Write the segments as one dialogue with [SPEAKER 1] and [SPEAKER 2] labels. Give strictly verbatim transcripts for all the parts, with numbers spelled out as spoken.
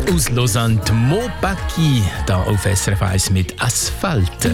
[SPEAKER 1] Aus Lausanne, die Mopaki, da auf S R F eins mit Asphalt.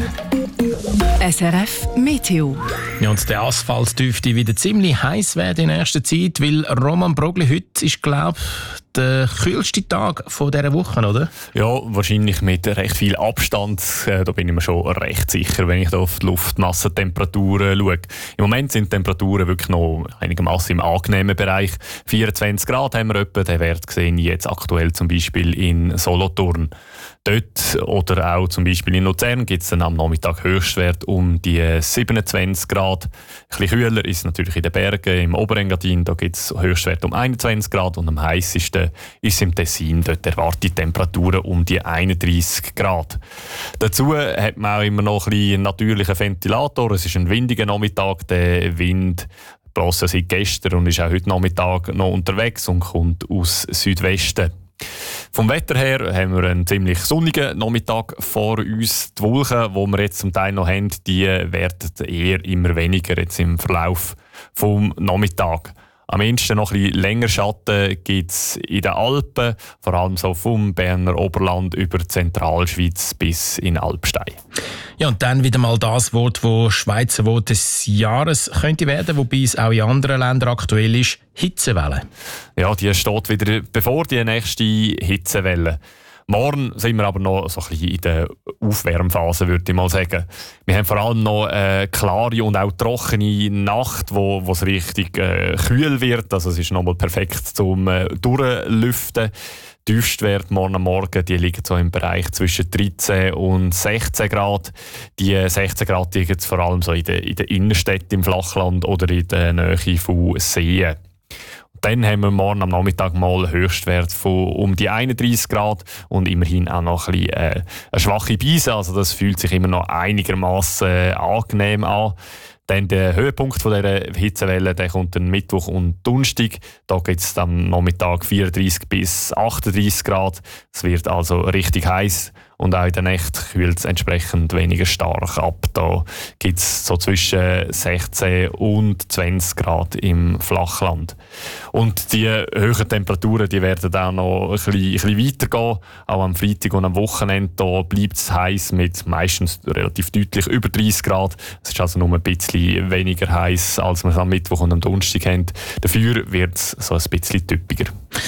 [SPEAKER 2] S R F Meteo.
[SPEAKER 1] Ja, und der Asphalt dürfte wieder ziemlich heiß werden in nächster Zeit, weil Roman Brogli, heute ist, glaube ich, der kühlste Tag von dieser Woche, oder?
[SPEAKER 3] Ja, wahrscheinlich mit recht viel Abstand. Äh, da bin ich mir schon recht sicher, wenn ich da auf die Luftmassentemperaturen schaue. Im Moment sind die Temperaturen wirklich noch einigermaßen im angenehmen Bereich. vierundzwanzig Grad haben wir etwa. Den Wert sehe ich jetzt aktuell zum Beispiel in Solothurn. Dort oder auch zum Beispiel in Luzern gibt es dann am Nachmittag Höchstwert um die siebenundzwanzig Grad. Ein bisschen kühler ist es natürlich in den Bergen, im Oberengadin, da gibt es Höchstwert um einundzwanzig Grad und am heißesten ist es im Tessin, dort erwartet die Temperaturen um die einunddreissig Grad. Dazu hat man auch immer noch ein bisschen einen natürlichen Ventilator. Es ist ein windiger Nachmittag, der Wind bläst ja seit gestern und ist auch heute Nachmittag noch unterwegs und kommt aus Südwesten. Vom Wetter her haben wir einen ziemlich sonnigen Nachmittag vor uns. Die Wolken, die wir jetzt zum Teil noch haben, die werden eher immer weniger jetzt im Verlauf des Nachmittags. Am ehesten noch ein bisschen länger Schatten gibt es in den Alpen, vor allem so vom Berner Oberland über die Zentralschweiz bis in Alpstein.
[SPEAKER 1] Ja, und dann wieder mal das Wort, das Schweizer Wort des Jahres könnte werden, wobei es auch in anderen Ländern aktuell ist: Hitzewelle.
[SPEAKER 3] Ja, die steht wieder bevor, die nächste Hitzewelle. Morgen sind wir aber noch so ein bisschen in der Aufwärmphase, würde ich mal sagen. Wir haben vor allem noch eine klare und auch trockene Nacht, wo, wo es richtig äh, kühl wird. Also es ist nochmal perfekt zum äh, Durchlüften. Die Tiefstwerte morgen am Morgen, die liegen so im Bereich zwischen dreizehn und sechzehn Grad. Die sechzehn Grad liegen vor allem so in den, in den Innenstädten im Flachland oder in der Nähe von Seen. Dann haben wir morgen am Nachmittag mal Höchstwert von um die einunddreissig Grad und immerhin auch noch ein bisschen, äh, eine schwache Beise. Also das fühlt sich immer noch einigermaßen äh, angenehm an. Dann der Höhepunkt von dieser Hitzewelle, der kommt dann Mittwoch und Donnerstag. Da gibt es am Nachmittag vierunddreissig bis achtunddreissig Grad. Es wird also richtig heiß. Und auch in der Nacht kühlt es entsprechend weniger stark ab. Da gibt es so zwischen sechzehn und zwanzig Grad im Flachland. Und die hohen Temperaturen die werden auch noch ein bisschen, ein bisschen weitergehen. Auch am Freitag und am Wochenende da bleibt es heiß mit meistens relativ deutlich über dreißig Grad. Es ist also nur ein bisschen weniger heiß, als wir es am Mittwoch und am Donnerstag haben. Dafür wird es so ein bisschen typiger.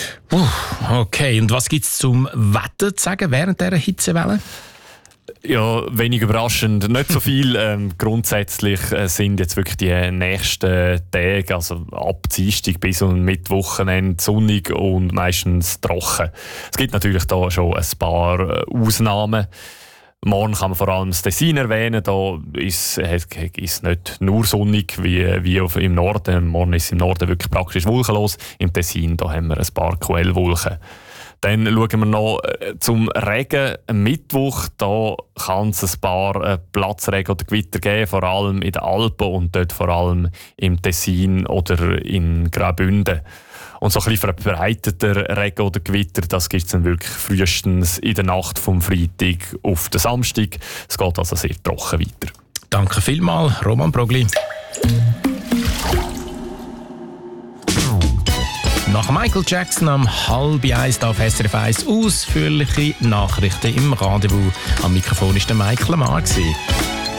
[SPEAKER 1] Okay, und was gibt es zum Wetter zu sagen während dieser Hitzewelle?
[SPEAKER 3] Ja, wenig überraschend, nicht so viel. ähm, grundsätzlich äh, sind jetzt wirklich die nächsten Tage, also ab Dienstag bis und Mittwochenende sonnig und meistens trocken. Es gibt natürlich da schon ein paar äh, Ausnahmen. Morgen kann man vor allem das Tessin erwähnen. Da ist es nicht nur sonnig wie, wie auf, im Norden. Morgen ist es im Norden wirklich praktisch wolkenlos. Im Tessin da haben wir ein paar Quellwolken. Dann schauen wir noch zum Regen. Am Mittwoch da kann es ein paar äh, Platzregen oder Gewitter geben, vor allem in den Alpen und dort vor allem im Tessin oder in Graubünden. Und so ein bisschen verbreiteter Regen oder Gewitter, das gibt es dann wirklich frühestens in der Nacht vom Freitag auf den Samstag. Es geht also sehr trocken weiter.
[SPEAKER 1] Danke vielmals, Roman Brogli. Nach Michael Jackson am halb eins auf S R F eins ausführliche Nachrichten im Rendezvous. Am Mikrofon war der Michael Lamar.